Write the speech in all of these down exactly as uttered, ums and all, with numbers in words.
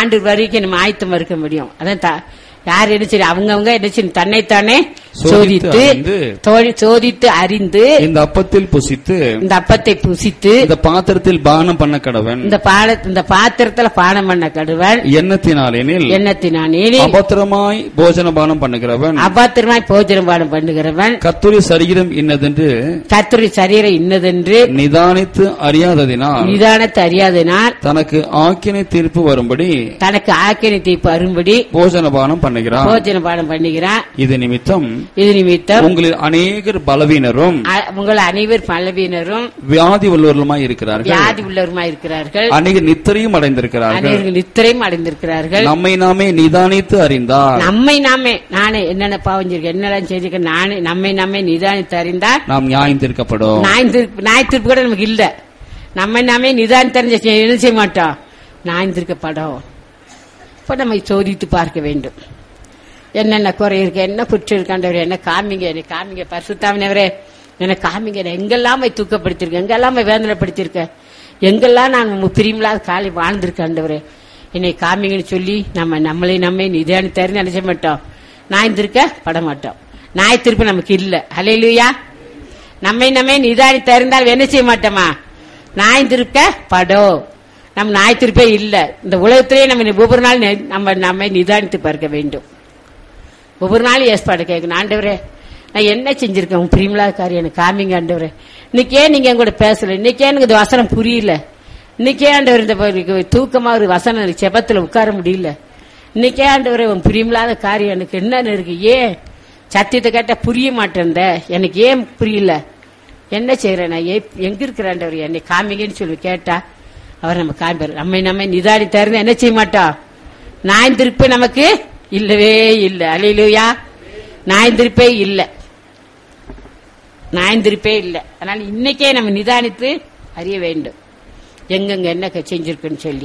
ஆண்டு வரைக்கும் நம்ம ஆயத்தமா இருக்க முடியும். அதான் யார் என்ன சரி அவங்கவுங்க என்ன செய்யணும், தன்னைத்தானே சோதித்து சோதித்து அறிந்து இந்த அப்பத்தில் புசித்து இந்த அப்பத்தை புசித்து இந்த பாத்திரத்தில் பானம் பண்ண கடவன். இந்த இந்த பாத்திரத்துல பானம் பண்ண கடவன். எண்ணத்தினாலேனில் எண்ணத்தினாலேனில் அபத்திரமாய் போஜன பானம் பண்ணுகிறவன் அபத்திரமாய் போஜன பானம் பண்ணுகிறவன் கர்த்தருடைய சரீரம் இன்னதென்று கர்த்தருடைய சரீரம் இன்னதென்று நிதானித்து அறியாததினால் நிதானத்தை அறியாததினால் தனக்கு ஆக்கினை தீர்ப்பு வரும்படி தனக்கு ஆக்கினை தீர்ப்பு வரும்படி போஜன பானம் பண்ணுகிறான் போஜன பானம் பண்ணுகிறான். இது நிமித்தம் இது நிமித்தம் உங்களில் அநேகர் பலவீனரும் உங்கள் அனைவர் பலவீனரும் வியாதி உள்ளவர்களுமாய் இருக்கிறார்கள் வியாதி உள்ளவருமாய் இருக்கிறார்கள். அநேகர் நித்திரையும் அடைந்திருக்கிறார்கள் அநேகர் நித்திரையும் அடைந்திருக்கிறார்கள். நம்மை நாமே நிதானித்து அறிந்தார் நம்மை நாமே நானே என்னென்ன பாவஞ்சிருக்கேன் என்னெல்லாம் செய்திருக்கேன் நானே நம்மை நாமே நிதானித்து அறிந்தார் நாம் நியாயம் தீர்க்கப்படும். நியாய தீர்ப்பு கூட நமக்கு இல்ல. நம்மை நாமே நிதானித்து அறிஞ்ச என்ன செய்ய மாட்டோம், நியாயம் தீர்க்கப்படும். இப்ப நம்ம சோதித்து பார்க்க வேண்டும். என்னென்ன குறை இருக்கு, என்ன குற்றம் இருக்காண்டவர், என்ன காமிங்க, என்ன காமிங்க பரிசுத்தாவினவரே, என்ன காமிங்க, எங்கெல்லாம் தூக்கப்படுத்திருக்கேன், எங்கெல்லாம் வேதனைப்படுத்திருக்கேன், எங்கெல்லாம் நான் பிரியமில்லாத காலை வாழ்ந்திருக்காண்டவரே, என்னை காமிங்கன்னு சொல்லி நம்ம நம்மளை நம்ம நிதானித்தாரு நினைச்ச மாட்டோம், நாய்ந்திருக்க பட மாட்டோம். நாய் திருப்பி நமக்கு இல்ல. ஹல்லேலூயா. நம்மை நம்ம நிதானித்தாருந்தால் என்ன செய்ய மாட்டோமா, நாய்ந்திருக்க படம். நம்ம நாய் திருப்பே இல்ல. இந்த உலகத்திலேயே நம்ம ஒவ்வொரு நாள் நம்ம நம்மை நிதானித்து பார்க்க வேண்டும். ஒவ்வொரு நாளும் ஏற்பாடு கேட்கணும். ஆண்டவரே நான் என்ன செஞ்சிருக்கேன், உன் பிரியமில்லாத காரியம் எனக்கு காமிங்க ஆண்டவரே. இன்னைக்கே நீங்க என் கூட பேசல, இன்னைக்கே எனக்கு இந்த வசனம் புரியல, இன்னைக்கே ஆண்டவர் இந்த தூக்கமா ஒரு வசனம் செபத்துல உட்கார முடியல, இன்னைக்கே ஆண்டவரே உன் பிரியமில்லாத காரியம் எனக்கு என்னன்னு இருக்கு, ஏன் சத்தியத்தை கேட்டா புரிய மாட்டேன், எனக்கு ஏன் புரியல, என்ன செய்யறேன், நான் எங்க இருக்கிற ஆண்டவர் என்னை காமிங்கன்னு சொல்லி கேட்டா அவர் நம்ம காமிப்பார். நம்மை நம்ம நிதானித்தாரு என்ன செய்ய மாட்டோம், நாய் திருப்பி நமக்கு இல்லவே இல்லை. அல்லேலூயா. நாயந்திருப்பே இல்லை, நாயந்திருப்பே இல்லை. அதனால இன்னைக்கே நம்ம நிதானித்து அறிய வேண்டும் எங்கெங்க என்ன செஞ்சிருக்குன்னு சொல்லி.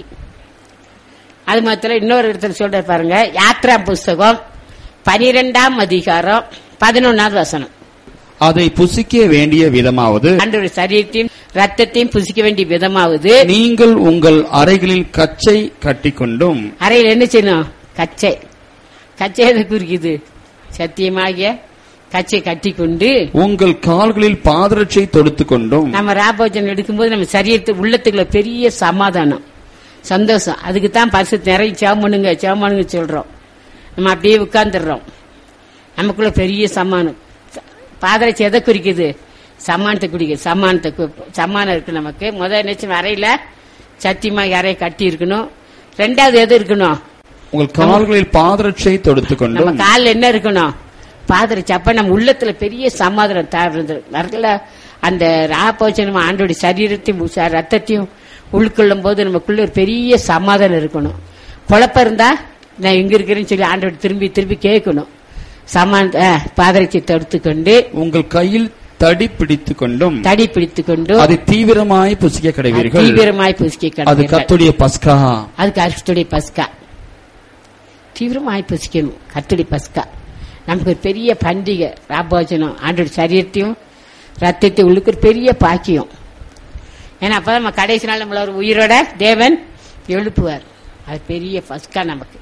அது மாத்திரம் இன்னொரு இடத்துல சொல்ற பாருங்க, யாத்ரா புஸ்தகம் பனிரெண்டாம் அதிகாரம் பதினொன்னாவது வசனம். அதை புசிக்க வேண்டிய விதமாவது ஆண்டவருடைய சரீரத்தையும் ரத்தத்தையும் புசிக்க வேண்டிய விதமாவது நீங்கள் உங்கள் அறைகளில் கச்சை கட்டிக்கொண்டும். அறையில் என்ன செய்யணும், கச்சை. கச்சை எதை குறிக்குது, சத்தியமாகிய கச்சை கட்டி கொண்டு உங்கள் கால்களில் பாதரட்சை தொடுத்து கொண்டும். நம்ம ராபோஜனம் எடுக்கும்போது நம்ம சரீரத்து உள்ளத்துக்குள்ள பெரிய சமாதானம் சந்தோஷம். அதுக்கு தான் பரிசுத்த நிறைய சேமனுங்க சேமனுங்க சொல்றோம். நம்ம அப்படியே உட்கார்ந்துடுறோம், நமக்குள்ள பெரிய சமானம். பாதரட்சை எதை குறிக்குது, சமானத்தை குறிக்குது. சமானத்தை சமானம் இருக்கு நமக்கு. முதல் நினைச்சு அறையில சத்தியமாக அறையை கட்டி இருக்கணும். ரெண்டாவது எது இருக்கணும், உங்கள் கால்களில் பாதரட்சை தொடுத்து கொண்டு. நம்ம காலில் என்ன இருக்கணும், பாதரட்சை. அப்ப நம்ம உள்ளத்துல பெரிய சமாதானம் தேவை. அந்த ராபோஜனம் ஆண்டோடைய சரீரத்தையும் ரத்தத்தையும் உள்கொள்ளும் போது நமக்குள்ள ஒரு பெரிய சமாதானம் இருக்கணும். குழப்பம் இருந்தா நான் எங்க இருக்கிறேன்னு சொல்லி ஆண்டோட திரும்பி திரும்பி கேட்கணும். சமான பாதரட்சை தொடுத்து கொண்டு உங்கள் கையில் தடி பிடித்துக் கொண்டும் தடி பிடித்துக் கொண்டும் அது தீவிரமாய் புசிக்க கிடைவீர்கள். தீவிரமாய் புசிக்க அது கர்த்தருடைய பஸ்கா. அது கர்த்தருடைய பஸ்கா. தீவிரமாய் புசிக்கணும் கர்த்தருடைய பஸ்கா. நமக்கு ஒரு பெரிய பண்டிகை ராபோஜனம். ஆண்டோட சரீரத்தையும் ரத்தத்தையும் உள்ளுக்கு ஒரு பெரிய பாக்கியம். ஏன்னா அப்பதான் நம்ம கடைசி நாள் நம்மள ஒரு உயிரோட தேவன் எழுப்புவார். அது பெரிய பஸ்கா நமக்கு.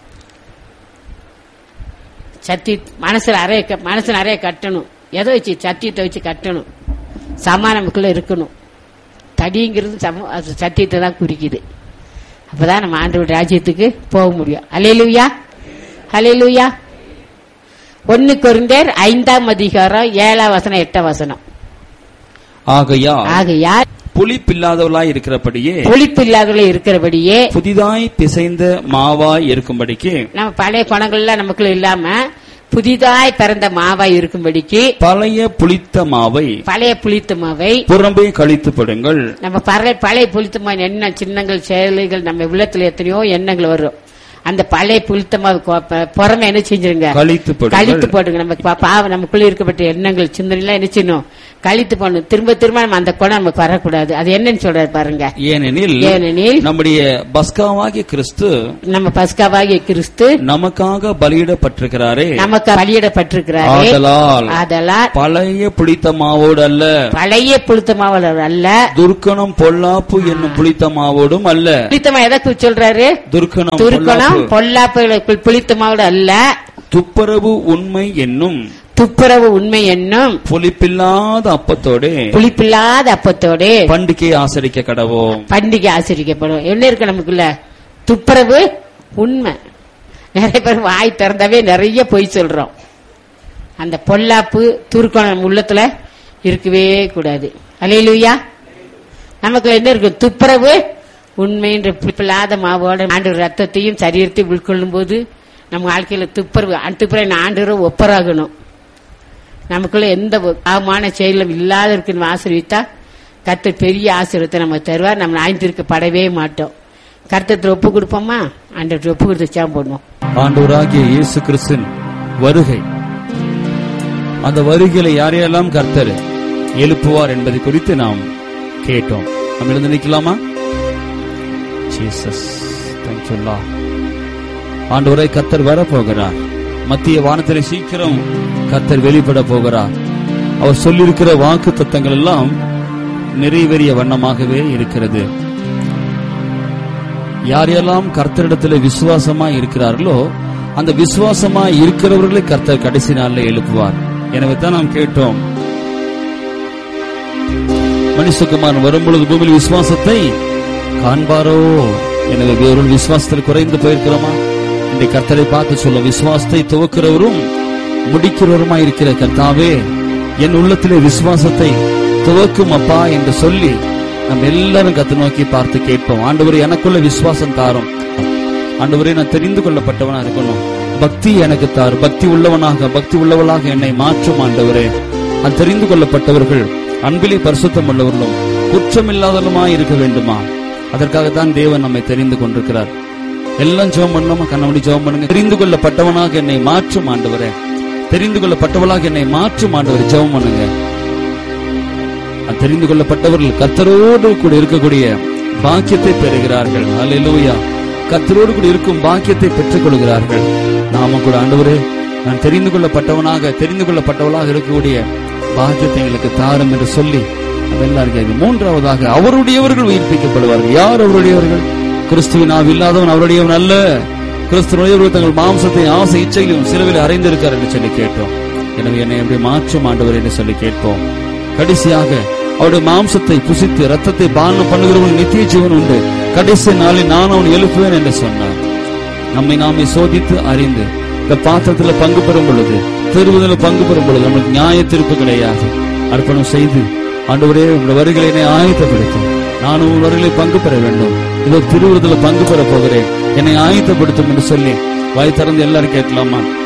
சத்தி மனசுல அறைய மனசுல அறைய கட்டணும். எதை வச்சு, சத்தியத்தை வச்சு கட்டணும். சமாதானம் நமக்குள்ள இருக்கணும். தடிங்கிறது சத்தியத்தை தான் குறிக்குது. அப்பதான் நம்ம ஆண்டவருடைய ராஜ்யத்துக்கு போக முடியும். அல்லேலூயா, அல்லேலூயா. ஒன்னு கொரிந்தியர் ஐந்தாம் அதிகாரம் ஏழாம் வசனம் எட்டாம் வசனம். ஆகையா ஆகையா புளிப்பில்லாதவர்களாய் இருக்கிறபடியே புளிப்பில்லாதவர்களாய் இருக்கிறபடியே புதிதாய் பிசைந்த மாவாய் இருக்கும்படிக்கு நம்ம பழைய குணங்கள்லாம் நமக்குள்ள இல்லாம புதிதாய் பிறந்த மாவாய் இருக்கும்படிக்கு பழைய புளித்த மாவை பழைய புளித்த மாவை புறம்பே கழித்து படுங்கள். நம்ம பழைய பழைய புளித்த மாவை என்ன சின்னங்கள் செயல்கள் நம்ம உள்ளத்துல எத்தனையோ எண்ணங்கள் வரும். அந்த பழைய புளித்த மாவு புறமே என்ன செஞ்சிருங்க, கழித்து கழித்து போடுங்க. நமக்கு பாவம் நமக்குள்ள இருக்கப்பட்ட எண்ணங்கள் சிந்தனை எல்லாம் என்ன செய்யணும், கழித்து போகணும். திரும்ப திரும்ப நம்ம அந்த குணம் நமக்கு வரக்கூடாது. அது என்னன்னு சொல்றாரு பாருங்க. ஏனெனில் ஏனெனில் நம்முடைய பஸ்காவாகிய கிறிஸ்து நம்ம பஸ்காவாகிய கிறிஸ்து நமக்காக பலியிடப்பட்டிருக்கிறாரே, நமக்கு பலியிடப்பட்டிருக்கிறாரே. ஆதலால் ஆதலால் பழைய புளித்த மாவோடு அல்ல, பழைய புளித்த மாவோடு அல்ல, துர்க்கணம் பொல்லாப்பு என்னும் புளித்த மாவோடும் அல்ல. புளித்தமா எதற்கு சொல்றாரு? துர்க்கணம் துர்க்கணம் பொல்லாப்பு புளித்த மாவோடு அல்ல, துப்புரவு உண்மை என்னும் துப்புரவு உண்மை என்னும் புளிப்பில்லாத அப்பத்தோடு புளிப்பில்லாத அப்பத்தோடு பண்டிகை ஆசரிக்க கடவோம். பண்டிகை ஆசரிக்கப்படும். என்ன இருக்கு நமக்குள்ள? துப்புரவு உண்மை. நிறைய பேர் வாய் திறந்தாவே நிறைய பொய் சொல்றோம். அந்த பொல்லாப்பு துர்க்கணம் உள்ளத்துல இருக்கவே கூடாது. அல்லேலூயா. நமக்கு என்ன இருக்கு? துப்புரவு உண்மைன்ற புளிப்பில்லாத மாவோட ஆண்டு ரத்தத்தையும் சரீரத்தையும் உட்கொள்ளும் போது நம்ம வாழ்க்கையில துப்புரவு துப்புரவு ஆண்டு ஒப்பராகணும். நமக்குள்ள எந்த பாவமான செயலும் இல்லாத இருக்குன்னு ஆசீர்வித்தா கர்த்தர் பெரிய ஆசீர்வாதத்தை நம்ம தருவார். நம்ம ஆய்ந்திருக்கப்படவே மாட்டோம். கர்த்தர் ஒப்பு கொடுப்போமா? ஆண்டவர் ஒப்பு கொடுத்து போடுவோம். ஆண்டவராகிய இயேசு கிறிஸ்துவின் வருகை, அந்த வருகையில யாரையெல்லாம் கர்த்தர் எழுப்புவார் என்பதை குறித்து நாம் கேட்டோம். நம்ம எழுந்து நிற்கலாமா? Jesus thank you Lord. ஆண்டவரே, கர்த்தர் வர போகிறார். மத்திய வானத்திலே சீக்கிரம் கர்த்தர் வெளிப்பட போகிறார். அவர் சொல்லியிருக்கிற வாக்கு தத்தங்கள் எல்லாம் நிறைவேறிய வண்ணமாகவே இருக்கிறது. யாரெல்லாம் கர்த்தரிடத்திலே விசுவாசமா இருக்கிறார்களோ அந்த விசுவாசமா இருக்கிறவர்களை கர்த்தர் கடைசி நாளில் எழுப்புவார். எனவே தான் நாம் கேட்டோம், மனுஷகுமாரன் வரும்பொழுது பூமியில் விசுவாசத்தை காண்பாரோ. எனவே வேறொரு விசுவாசத்தில் குறைந்து போயிருக்கிறோமா? இந்த கர்த்தரை பார்த்து சொல்ல, விசுவாசத்தை துவக்கிறவரும் முடிக்கிறவருமா இருக்கிற கர்த்தாவே, என் உள்ளத்திலே விசுவாசத்தை துவக்கும் அப்பா என்று சொல்லி நம்ம எல்லாரும் கத்து நோக்கி பார்த்து கேட்போம். ஆண்டவரே, எனக்குள்ள விசுவாசம் தாரும். ஆண்டவரே, நான் தெரிந்து கொள்ளப்பட்டவனா இருக்கணும். பக்தி எனக்கு தார். பக்தி உள்ளவனாக பக்தி உள்ளவளாக என்னை மாற்றும். ஆண்டவரே, அது தெரிந்து கொள்ளப்பட்டவர்கள் அன்பிலே பரிசுத்தம் உள்ளவர்களும் குற்றமில்லாதவர்களுமாய் இருக்க வேண்டுமா? அதற்காகத்தான் தேவன் நம்மை தெரிந்து கொண்டிருக்கிறார். எல்லாம் ஜெபம் பண்ணாம கண்ணாடி ஜெபம் பண்ணுங்க. தெரிந்து கொள்ளப்பட்டவனாக என்னை மாற்றும் ஆண்டவரே, தெரிந்து கொள்ளப்பட்டவளாக என்னை மாற்றும் ஆண்டவரே. ஜெபம் பண்ணுங்க. தெரிந்து கொள்ளப்பட்டவர்கள் கர்த்தரோடு கூட இருக்கக்கூடிய பாக்கியத்தை பெறுகிறார்கள். அல்லேலூயா. கர்த்தரோடு கூட இருக்கும் பாக்கியத்தை பெற்றுக் கொள்கிறார்கள். நாம கூட ஆண்டவரே, நான் தெரிந்து கொள்ளப்பட்டவனாக தெரிந்து கொள்ளப்பட்டவளாக இருக்கக்கூடிய பாக்கியத்தை எங்களுக்கு தாரும் என்று சொல்லி அதெல்லாம். மூன்றாவதாக, அவருடையவர்கள் உயிர்ப்பிக்கப்படுவார்கள். யார் அவருடையவர்கள்? கிறிஸ்துவின் ஆவி இல்லாதவன் அவருடையவன் அல்ல. கிறிஸ்துவனுடையவர்கள் தங்கள் மாம்சத்தை ஆசை இச்சையிலும் சிலுவையில் அறைந்திருக்கார் என்று சொல்லி கேட்டோம். எனவே என்னை எப்படி மாற்றும் ஆண்டவர் என்று சொல்லி கேட்போம். கடைசியாக, அவருடைய மாம்சத்தை புசித்து ரத்தத்தை பானம் பண்ணுகிறவர்கள் நித்திய ஜீவன் உண்டு, கடைசி நாளில் நான் அவன் எழுப்புவேன் என்று சொன்னார். நம்மை நாமே சோதித்து அறிந்து இந்த பாத்திரத்தில் பங்கு பெறும் பொழுது, திருவுதலில் பங்கு பெறும் பொழுது நம்மளுக்கு நியாய தீர்ப்பு கிடையாது. அர்ப்பணம் செய்து, ஆண்டவரே, உங்களுடைய வருகையினை ஆயத்தப்படுத்தும். நானும் உங்கள் வருகளை பங்கு பெற வேண்டும். இதோ திருவுதலில் பங்கு பெற போகிறேன், என்னை ஆயத்தப்படுத்தும் என்று சொல்லி வாய் திறந்து எல்லாரும் கேட்கலாமா?